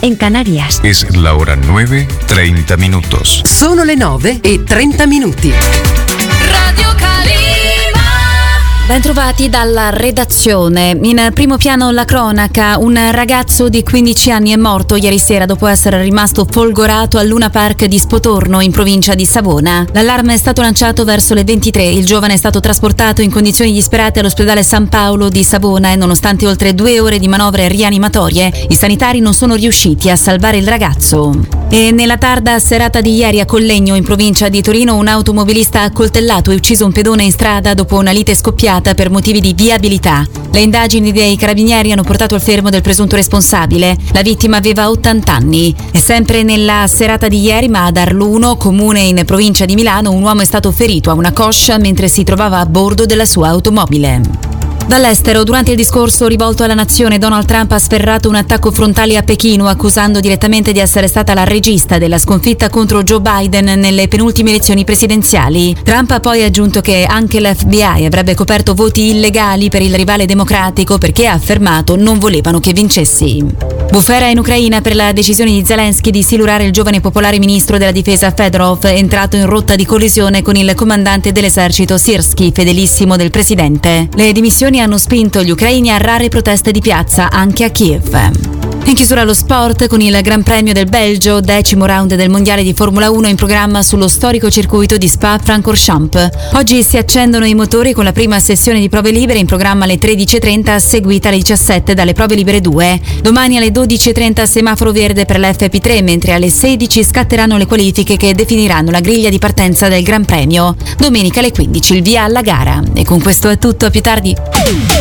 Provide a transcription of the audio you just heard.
en Canarias. Es la hora 9:30 minutos. Sono le 9:30. Radio Calima. Bentrovati dalla redazione. In primo piano la cronaca. Un ragazzo di 15 anni è morto ieri sera dopo essere rimasto folgorato al Luna Park di Spotorno, in provincia di Savona. L'allarme è stato lanciato verso le 23. Il giovane è stato trasportato in condizioni disperate all'ospedale San Paolo di Savona e nonostante oltre 2 ore di manovre rianimatorie, i sanitari non sono riusciti a salvare il ragazzo. E nella tarda serata di ieri a Collegno, in provincia di Torino, un automobilista ha accoltellato e ucciso un pedone in strada dopo una lite scoppiata per motivi di viabilità. Le indagini dei carabinieri hanno portato al fermo del presunto responsabile. La vittima aveva 80 anni. E sempre nella serata di ieri, ma ad Arluno, comune in provincia di Milano, un uomo è stato ferito a una coscia mentre si trovava a bordo della sua automobile. Dall'estero, durante il discorso rivolto alla nazione, Donald Trump ha sferrato un attacco frontale a Pechino, accusando direttamente di essere stata la regista della sconfitta contro Joe Biden nelle penultime elezioni presidenziali. Trump ha poi aggiunto che anche l'FBI avrebbe coperto voti illegali per il rivale democratico perché, ha affermato, non volevano che vincessi. Bufera in Ucraina per la decisione di Zelensky di silurare il giovane popolare ministro della difesa Fedorov, entrato in rotta di collisione con il comandante dell'esercito Syrskyi, fedelissimo del presidente. Le dimissioni hanno spinto gli ucraini a rare proteste di piazza anche a Kiev. In chiusura lo sport con il Gran Premio del Belgio, 10° round del Mondiale di Formula 1 in programma sullo storico circuito di Spa-Francorchamps. Oggi si accendono i motori con la prima sessione di prove libere in programma alle 13:30, seguita alle 17 dalle prove libere 2. Domani alle 12:30 semaforo verde per l'FP3, mentre alle 16 scatteranno le qualifiche che definiranno la griglia di partenza del Gran Premio. Domenica alle 15 il via alla gara. E con questo è tutto, a più tardi.